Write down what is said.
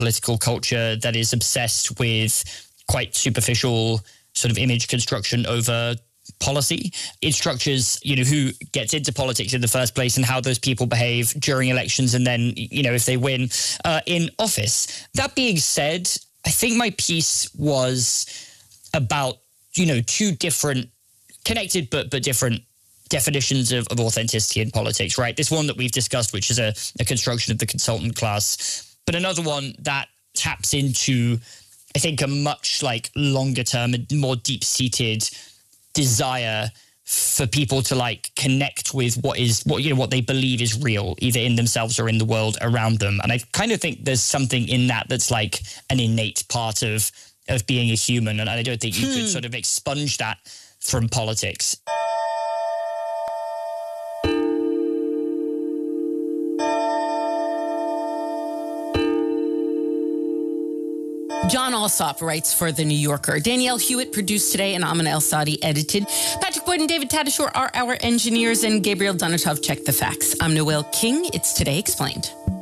political culture that is obsessed with quite superficial sort of image construction over policy. It structures, who gets into politics in the first place and how those people behave during elections and then, if they win in office. That being said, I think my piece was about, two different, connected but different definitions of authenticity in politics, right? This one that we've discussed, which is a construction of the consultant class, but another one that taps into, I think, a much longer term and more deep-seated desire for people to connect with what they believe is real, either in themselves or in the world around them. And I kind of think there's something in that's an innate part of being a human. And I don't think you could sort of expunge that from politics. John Alsop writes for The New Yorker. Danielle Hewitt produced today, and Amin El-Sadi edited. Patrick Boyd and David Tadashore are our engineers, and Gabriel Donatov checked the facts. I'm Noel King. It's Today Explained.